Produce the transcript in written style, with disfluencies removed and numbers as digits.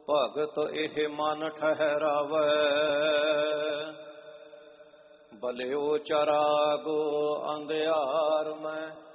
ਭਗਤ ਇਹ ਮਨ ਠਹਿਰਾਵੈ। ਭਲਿਓ ਚਰਾਗੋ ਅੰਧਿਆਰ ਮੈਂ